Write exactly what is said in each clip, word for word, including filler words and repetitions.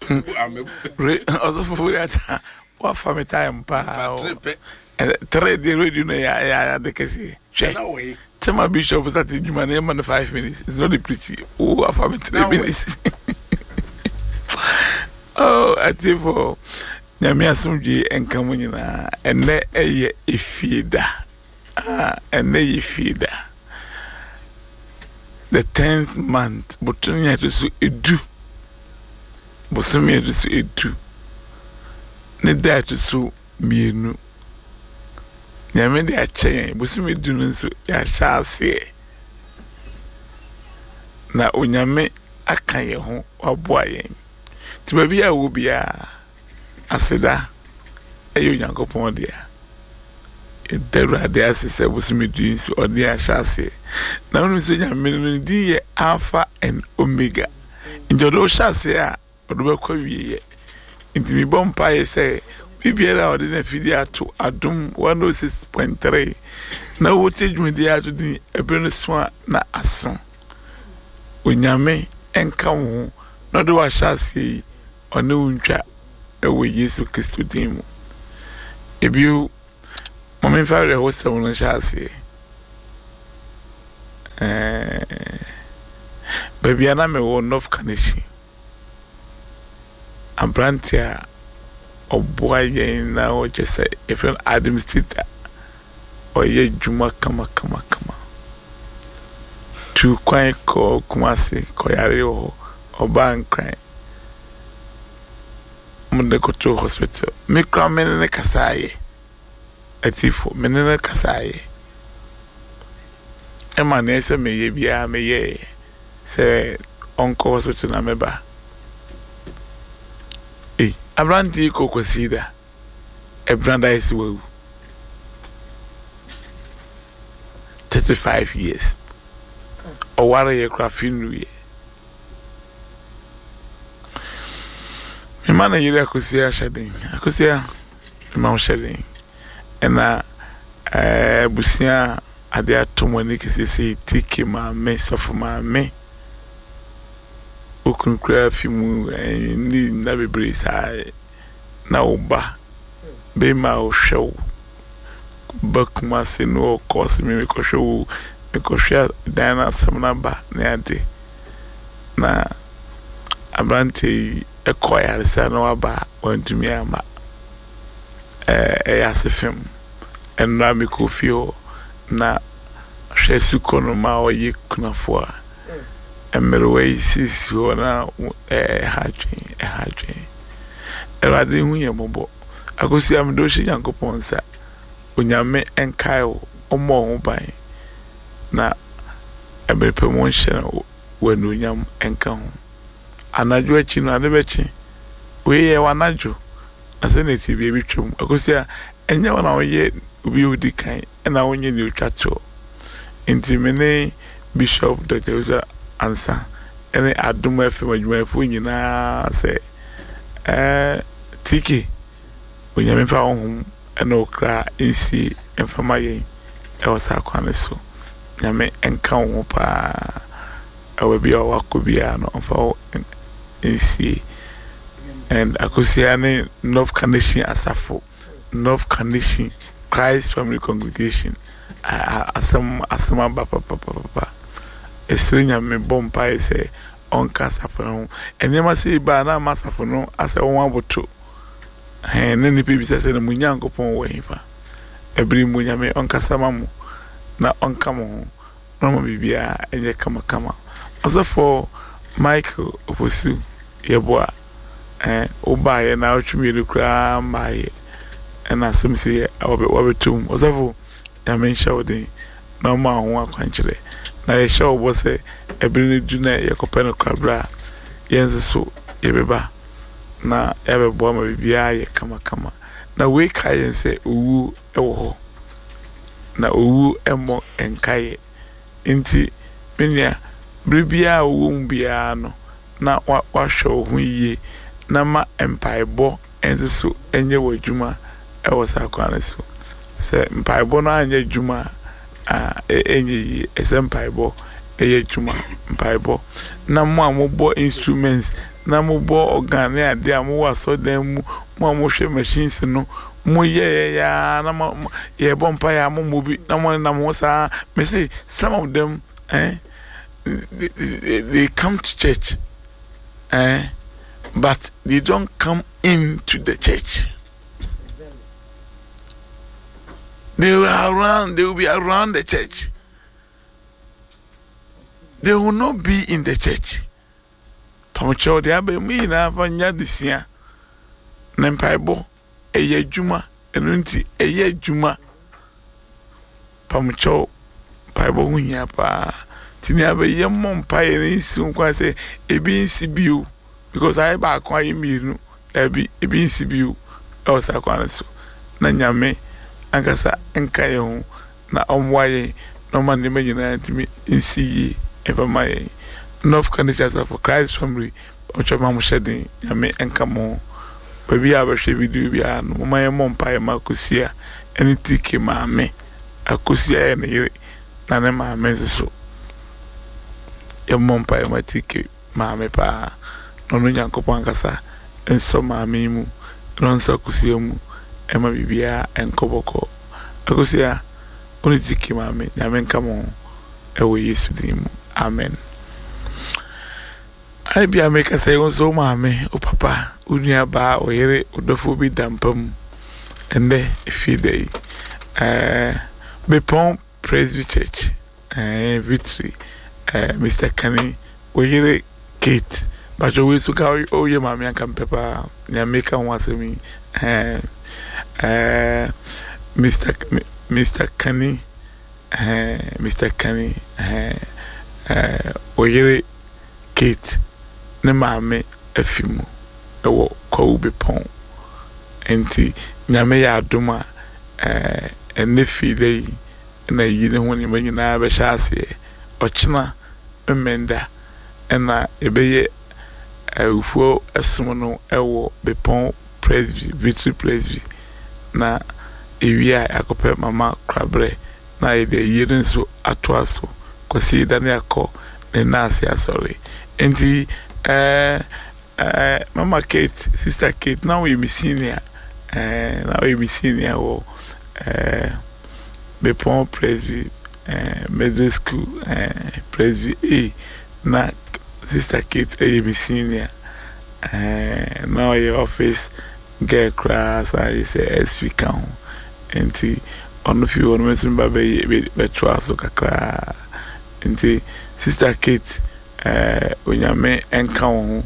Also for that, what family time pa? Three day radio na ya ya de kesi. Tell my bishop that you man in five minutes. It's not the pretty. Oh, a family three minutes. Oh, I tell for Nyame asomdwe enka mo nyina enne eye ifida. Ah, enne ifida. The tenth month, but Tonya to so edu. Bosome to so edu. Ne da to so mienu. Nyame de achen, bosome edu nso ya sha ase. Na onyame aka ye ho waboa yen. Ti ba bia wo bia aseda ayo nyankopon dia. E dera de asese bosome edu nso odi a sha ase. Na unu so nyame no di ye Alpha and Omega. Njodo sha ase a odo kwa wiye. Nti mi bompa ye say bibiara odi na fidi ato adum one oh six point three na wote dwumdi ato din ebere so na aso onyame enka wo no do wa sha ase one untwa ewo Yesu Kristo din mu ebiu mama fa re ho se wo sha ase eh baby ana me wo North Kaneshi Ambrantia oboa yen na o jese efren administrator o ye juma kama kama kama tu kwan ko kumase ko yare o oba nkran munde ko to hospital me kwa menene kasaye atifo menene kasaye e ma na ese me ye bia me ye se onko hospital na meba eh Abranti ko kwasida e branda isi wo thirty-five years o ware ye krafinu ye me mana yire akosia shadin akosia ma o shadin ena eh busia ade atomoni kesese tiki ma me sofu ma me okunkura fimu ni na bebre sa na oba be ma o show bakuma se no course me ko show me ko share dana samna ba na ade na Abrante e koya resa no aba wantumi ama eh e asefem enra me ko fio na hwesu kono ma o ye kunafo emerwe sisi ona eh hatwe eh hatwe erade hu ye mobo akosi am do shi yankopon sa onyame enkai omo ho ban na ebepe mo nhye wanu nyam enka ho anadwo achi no ade bechi we ye wanadwo aseneti bi bitwum akosi a enya wana oye obi odi kan na onye ni otwato intimene Bishop Doctor Ansa ene adum efe madwumafo nyina se eh tiki onyame fa honhom ene okra ensi enfama yen e wasa kwane so nyame enka ho pa awe bia wakobia no fa ensi and akosia ne North Kaneshi asafo North Kaneshi Christ Family Congregation asam asama ba pa pa pa esrenya me bompa ese onka safono enyema se ba na masafono ase won aboto he ne ni bibi se ne munyankopon wo hifa ebri munyame onka samamu na onka mo no mo bibia enye kama kama asafo Michael Oposu yeboa eh oba ye na otwumi kura mai na semse awobetum asafo ya mensha wodi na ma ho akwankyere na ye show bo se ebiri du na ye kopeno kwabra yenze so yebeba na yebebo ma bibia ye kama kama na we kai se owu ewo ho na owu emo enkai nti menia bibia owu mbia no na wa show hu yi na ma empaibo enze so enye wadwuma ewo sakwana so se empaibo no anye dwuma a enye ese mpaibo eye dwuma mpaibo na mo amobo instruments na mo bo organ ne ade a mo waso dan mu mo mo hwe machines no mo ye ya na mo ye bompa ya mo mo bi na mo na mo sa me say some of them eh they, they, they come to church eh but they don't come into the church. They will around they will be around the church. They will not be in the church. Pamocho de abe mi na fanya disia na mpaibo eye adwuma eno nti eye adwuma pamocho paibo hunya pa tini abe ye mompaye ni si nkwa se ebi nsi biu because I ba kwa yimiru ebi ebi nsi biu e o sa kwa so na nyame ankasa enka ye hu na omwaye no man de nyina ntimi nsi yi eba maye North Canada for Christ family ochama mo shedin nyame enka mo baby abahwe video bia no maye mompaye makosia eni tiki maame akosia ye ne yire na ne maame so e mompaye matiki maame pa no no nyankopon ankasa enso maame mu no nso kosia mu e ma bibia enkoboko akosia oni tiki maame nyame enka mo e wo Yesu dim amen. I be a make a say on so mammy, o papa, unia ba or yere, or the phobi dampum, and there, if you day, uh, Bepon Praise Church, uh, Victory, uh, Mister Kenny, or yere Kate, but always to carry all your mammy and come pepper, near make a once me, uh, uh, Mister Mister Kenny, uh, Mister Kenny, uh, uh, or yere Kate. Ne maame afimu ewo kwa Bepon enti nyame ya adoma eh ene file na yi ne ho ne manyina be hyase ochina emenda ena ebeye awufo asum no ewo Bepon Praise Victory Praise na ewia akope mama krabre na ide yire nso atoaso kwasi da ne akọ ne nase asori enti Uh, uh, Mama Kate, Sister Kate, now we be senior. Uh, now we be senior. Oh, uh, Bepon Praise uh, Middle School, uh, Praise A. Now, Sister Kate, A be senior. Uh, now your office get class. I say S V count. And on the few on the baby, be trust kakra. And Sister Kate. Eh onyame enka wo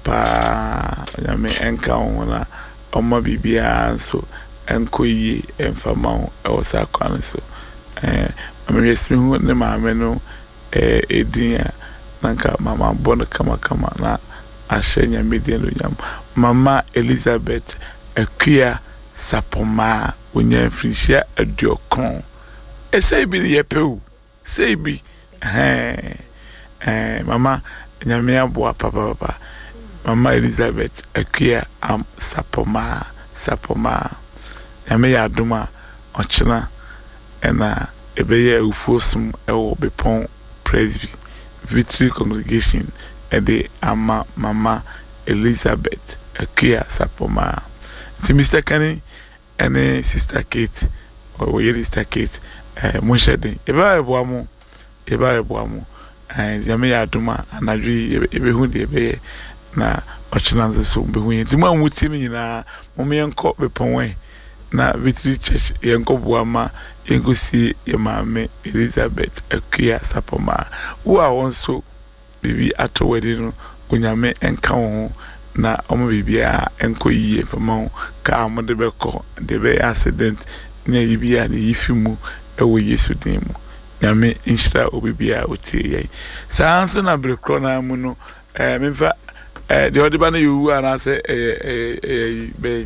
pa onyame enka wo na omma bibia so enkoyi emfama wo e wo sa kwan so eh amesmi hu ne maame no eh edin nanka mama bon kama kama na ashenya median onyam mama Elizabeth Akua Sapoma onya frisia aduokon esai bi ye pew sei bi eh Eh, mama nyame aboa papa papa mama Elizabeth Akua am Sapoma Sapoma nyame ya adoma ochina ena ebeye ufosum ewo Bepon Praise Victory Congregation ede ama mama Elizabeth Akua Sapoma ti Mister Kenny ene Sister Kate o yeri Sister Kate eh mo shede eba ebo amu eba ebo amu and yame ya duma anadwi ebe hu de ebe na ochina nso so be hu yenti mo anwuti mi nyina mo me enko Bepon we na Victory Church yenko buama yenko si ye maame Elizabeth Akua Sapoma wo a wonso bibi ato wedi no onyame enka wo na omo bibia enko yiye fama ka amo de beko de be accident na yibia na yifimu ewo Yesu din mu nyame inshira obibia otie yai sanso na brekro na mu no eh memfa eh de odiba na yewu ana se eh eh be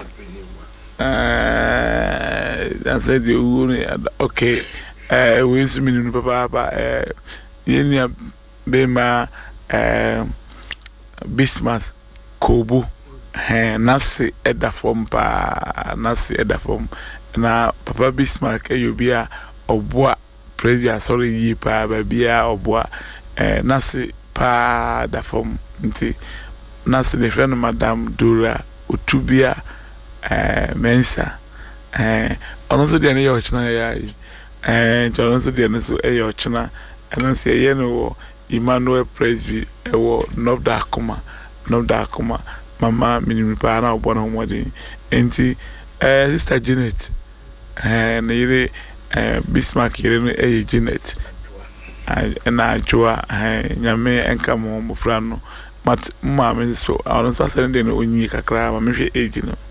eh dan se de yewu ne okay eh we nsu minu papa papa eh yenia be ma eh Bismas Kobu eh nasi eda form pa nasi eda form na papa Bismarck eyobia obua Praise sorry yi pa babia obua eh nasi pa da form nti na se the friend Madam Dora Utubia eh Mensa eh ono so de ne ye ochina ya eh ono so de ne so e ye ochina eno se ye no Emmanuel Presby e wo Nobda Akoma Nobda Akoma mama minimi pa na obo na homodi enti eh sister Janet eh ne yire eh Bismarck yire no e Janet na Joa eh nyame enka mo mofra no mat ma me so awon so asere de no onyi kakra ma me hwe age no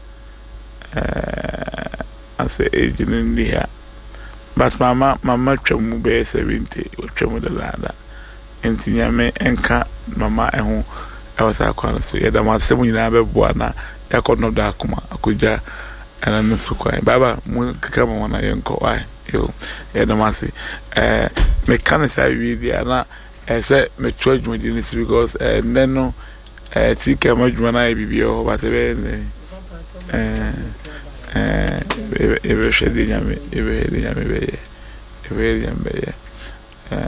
eh ase age no ndi ha but mama mama twam be seventy twam de lada enti nyame enka mama eho e wasa kwa so ye da ma se mu nyina be boa na yakono da akoma akoja ana no so kwa baba mu kaka ma wana yenko wai yo ye da ma se eh me kan say wi dia na eh say me charge me this because eh neno eh ti ka ma djuma na bibi o ba te be eh eh e be shedi nyame e be nyame be e be nyame be